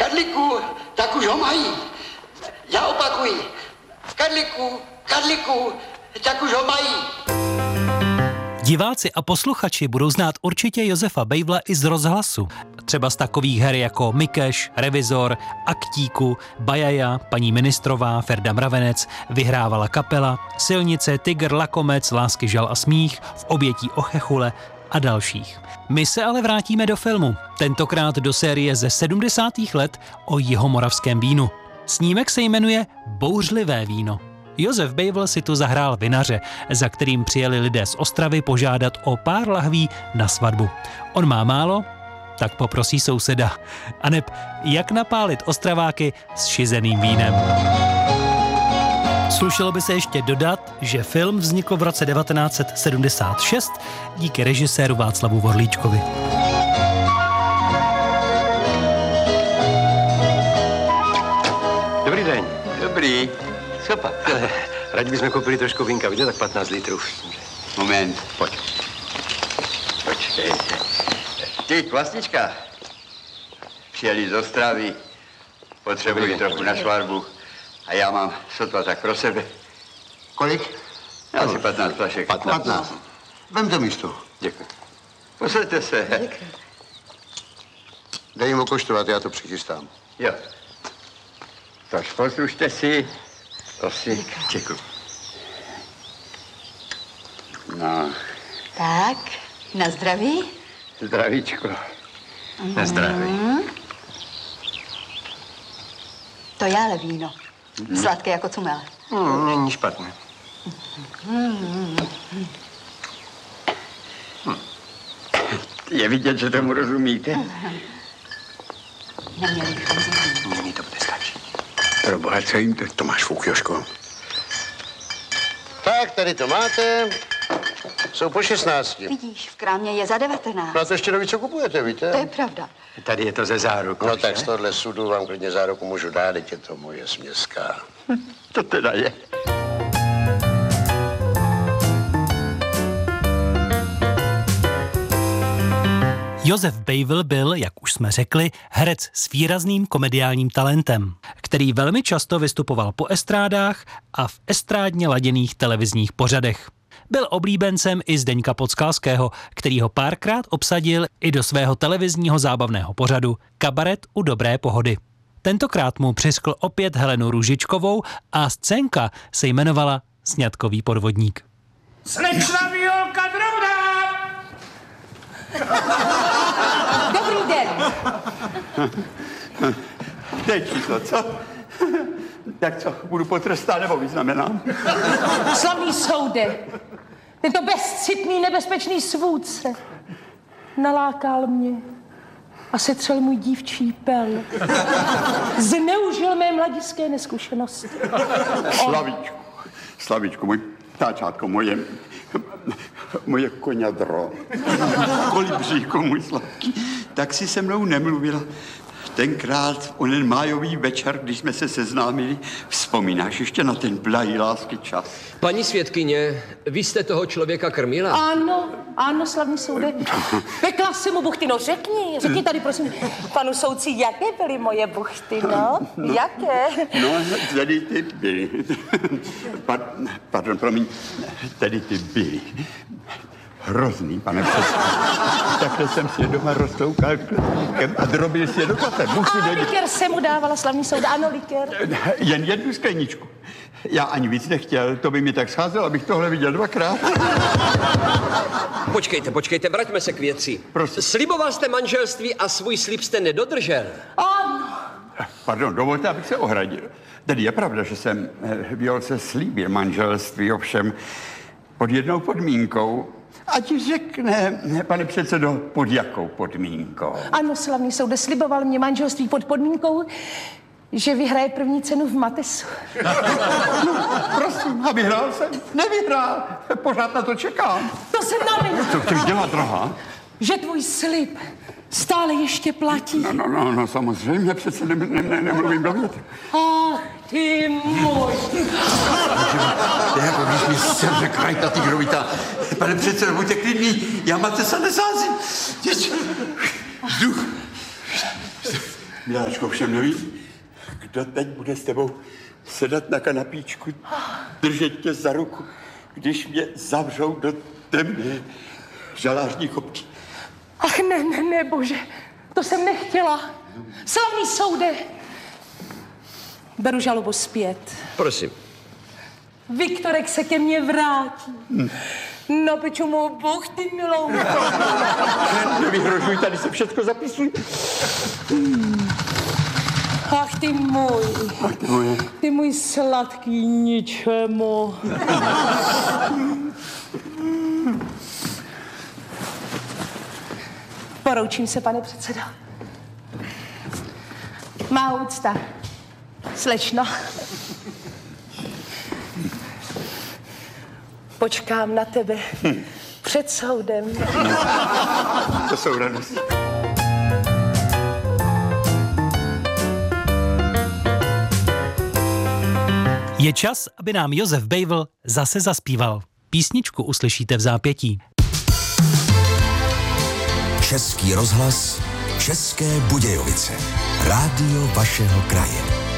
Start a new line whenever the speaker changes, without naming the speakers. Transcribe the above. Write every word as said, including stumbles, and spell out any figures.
Karlíku, tak už ho mají. Já opakuji. Karlíku, Karlíku, tak už ho mají.
Diváci a posluchači budou znát určitě Josefa Bejvla i z rozhlasu. Třeba z takových her jako Mikeš, Revizor, Aktíku, Bajaja, Paní ministrová, Ferda Mravenec, Vyhrávala kapela, Silnice, Tygr, Lakomec, Lásky, žal a smích, V obětí Ochechule a dalších. My se ale vrátíme do filmu, tentokrát do série ze sedmdesátých let o jihomoravském vínu. Snímek se jmenuje Bouřlivé víno. Josef Bejvl si tu zahrál vinaře, za kterým přijeli lidé z Ostravy požádat o pár lahví na svatbu. On má málo, tak poprosí souseda. Aneb jak napálit Ostraváky s šizeným vínem. Slušelo by se ještě dodat, že film vznikl v roce devatenáct set sedmdesát šest díky režiséru Václavu Vorlíčkovi.
Dobrý den.
Dobrý.
Co pak? Rádi bychom koupili trošku vínka, vidíte, tak patnáct litrů.
Moment, pojď. Počkejte. Ty, kvasnička. Přijeli z Ostravy, potřebuji trochu na svatbu a já mám sotva tak pro sebe.
Kolik?
Asi patnáct flašek.
patnáct. Vemte místo.
Děkuji. Posaďte se.
Děkuji. Dej jim okoštovat, já to přichystám.
Jo. Tož poslušte si. To si. Děkuji. No.
Tak, na zdraví.
Zdravíčko.
Mm.
Na zdraví.
To je ale víno. Mm. Sladké jako cumel.
Hmm, není špatné.
Mm.
Hm. Je vidět, že tomu rozumíte?
Neměli bychom zjistit.
Mně to bude stačit. Pro boha, co jim to...
To máš fuk, Jožko. Tak, tady to máte. Jsou po šestnácti.
Vidíš, v krámě je za devatenáct.
No a to ještě neví, co kupujete, víte?
To je pravda.
Tady je to ze záruky.
No tak z tohle sudu vám klidně záruku můžu dát, teď je to moje směska.
To teda je.
Josef Bejvl byl, jak už jsme řekli, herec s výrazným komediálním talentem, který velmi často vystupoval po estrádách a v estrádně laděných televizních pořadech. Byl oblíbencem i Zdeňka Podskalského, který ho párkrát obsadil i do svého televizního zábavného pořadu Kabaret u dobré pohody. Tentokrát mu přiskl opět Helenu Růžičkovou a scénka se jmenovala Sňatkový podvodník.
Slečna Violka Drobná!
Dobrý den.
Teď to, co? Tak co, budu potrestán nebo vyznamenám?
Slavný soude, tento bezcitný, nebezpečný svůdce nalákal mě a setřel můj dívčí pel. Zneužil mé mladické neskušenosti.
Slavíčku, Slavíčku, můj táčátko, moje, moje koňadro, kolibříko, můj sladký, tak si se mnou nemluvila. Tenkrát, onen májový večer, když jsme se seznámili, vzpomínáš ještě na ten blahý lásky čas?
Paní svědkyně, vy jste toho člověka krmila?
Ano, ano, slavný soude. Pekla jsem mu buchty, no řekni, řekni tady, prosím, panu soudci, jaké byly moje buchty, no?
no
Jaké?
No, tedy ty byly. Pardon, pardon, promiň, tedy ty byly. Hrozný, pane předsedo. Takhle jsem si je doma roztoukal klíčkem a drobil si je do kafe.
A likér jsem mu dávala, slavný soude, ano, likér.
Jen jednu skleničku. Já ani víc nechtěl, to by mi tak scházelo, abych tohle viděl dvakrát.
Počkejte, počkejte, vraťme se k věci.
Prosím.
Sliboval jste manželství a svůj slib jste nedodržel.
Ano.
Pardon, dovolte, abych se ohradil. Tedy je pravda, že jsem Violce slíbil manželství, ovšem pod jednou podmínkou. Ať řekne, pane předsedo, pod jakou podmínkou?
Ano, slavný soude, sliboval mě manželství pod podmínkou, že vyhraje první cenu v Matesu.
No, prosím, a vyhrál jsem? Nevyhrál. Pořád na to čekám.
To jsem navinil.
Co chceš dělat, drahá?
Že tvůj slib stále ještě platí.
No, no, no, no samozřejmě, přece ne, ne, ne, nemluvím do věty.
Ach, ty můj.
To je jako když mi semře krajta tygrovita. Pane předsedo, buďte klidný, já Matesa nesázím. Jdu.
Miláčko, všem nevím, kdo teď bude s tebou sedat na kanapíčku, držet tě za ruku, když mě zavřou do temné žalářní chopky.
Ach ne, ne, ne, bože, to jsem nechtěla. Slavný soude. Beru žalobu zpět.
Prosím.
Viktorek se ke mně vrátí. Hmm. No, peču mu Bůh, ty miloučko.
Nevyhrožuj, tady se všechno zapisuj.
Hmm. Ach, ty můj.
Ach, ty můj.
Ty můj sladký ničemu. Poroučím se, pane předsedo. Má úcta. Slečno. Počkám na tebe hm. před soudem.
To jsou radosti.
Je čas, aby nám Josef Bejvl zase zaspíval. Písničku uslyšíte v zápětí.
Český rozhlas, České Budějovice. Rádio vašeho kraje.